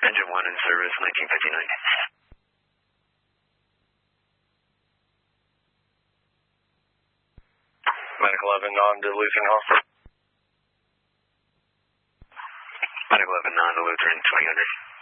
Engine 1 in service, 1959. Medic 11 on to Lutheran Hospital. Medic 11 on to Lutheran, 2000.